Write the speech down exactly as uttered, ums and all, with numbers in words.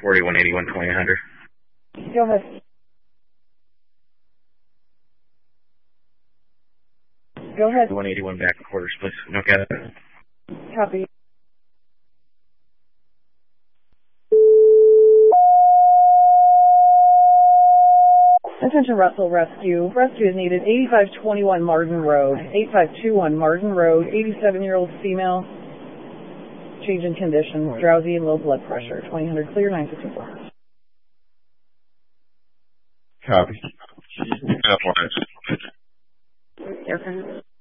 forty-one eighty-one twenty hundred. Go ahead. Go ahead. one eighty-one back quarters, please. Okay. Copy. Attention Russell Rescue. Rescue is needed. eighty-five twenty-one Martin Road. eighty-five twenty-one Martin Road. eighty-seven-year-old female. Change in condition. Drowsy and low blood pressure. twenty hundred clear, nine fifty-four. Copy. Aircraft.